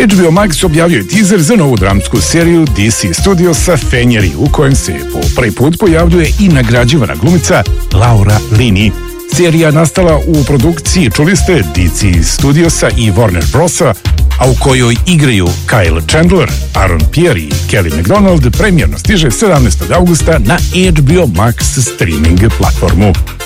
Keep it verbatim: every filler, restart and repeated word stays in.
H B O Max objavio teaser za novu dramsku seriju D C Studiosa Fenjeri, u kojem se po prvi put pojavljuje i nagrađivana glumica Laura Linney. Serija nastala u produkciji, čuli ste, D C Studiosa i Warner Brosa, a u kojoj igraju Kyle Chandler, Aaron Pierre i Kelly MacDonald, premijerno stiže sedamnaestog avgusta na H B O Max streaming platformu.